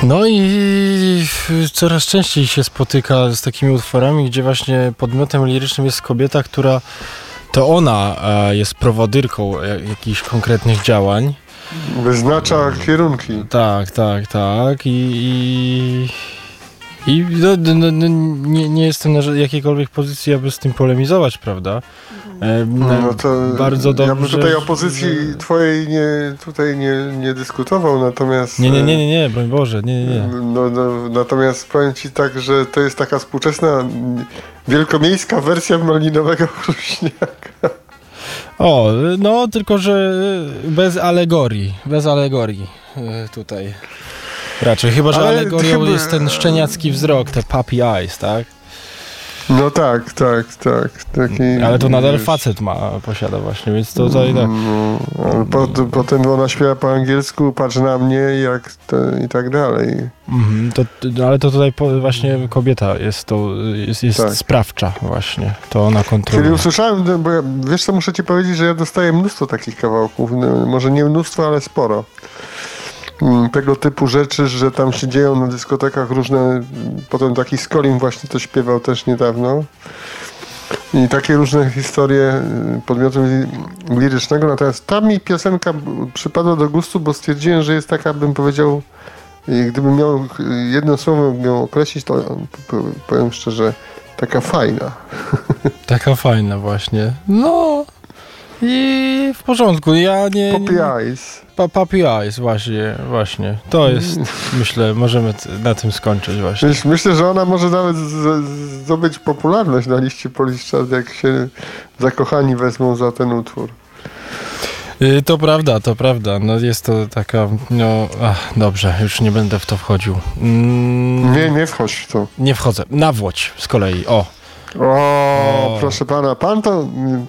No i coraz częściej się spotyka z takimi utworami, gdzie właśnie podmiotem lirycznym jest kobieta, która to ona jest prowodyrką jakichś konkretnych działań. Wyznacza kierunki. Tak. I nie jestem na jakiejkolwiek pozycji, aby z tym polemizować, prawda? No to bardzo dobrze. Ja bym tutaj opozycji twojej nie dyskutował, natomiast... Nie, broń Boże, nie. Natomiast powiem ci tak, że to jest taka współczesna, wielkomiejska wersja malinowego chruśniaka. O, no tylko, że bez alegorii tutaj. Raczej, chyba że alegorią jest ten szczeniacki wzrok, te puppy eyes, tak? No tak. Taki, ale to nadal facet posiada właśnie, więc to tutaj tak. Ale potem ona śpiewa po angielsku, patrz na mnie i tak dalej. Ale to tutaj właśnie kobieta jest tak. Sprawcza właśnie, to ona kontroluje. Kiedy usłyszałem, bo wiesz co, muszę ci powiedzieć, że ja dostaję mnóstwo takich kawałków, może nie mnóstwo, ale sporo. Tego typu rzeczy, że tam się dzieją na dyskotekach różne, potem taki Skolin właśnie to śpiewał też niedawno i takie różne historie podmiotu lirycznego, natomiast ta mi piosenka przypadła do gustu, bo stwierdziłem, że jest taka, bym powiedział, gdybym miał jedno słowo ją określić, to powiem szczerze, taka fajna. Taka fajna właśnie, no i w porządku, ja nie... Puppy Eyes. Puppy Eyes, właśnie. To jest, myślę, możemy na tym skończyć właśnie. Myślę, że ona może nawet zdobyć popularność na liście Polish Chart, jak się zakochani wezmą za ten utwór. To prawda. No jest to taka, dobrze, już nie będę w to wchodził. Nie wchodź w to. Nie wchodzę. Nawłoć z kolei, O, proszę pana, pan to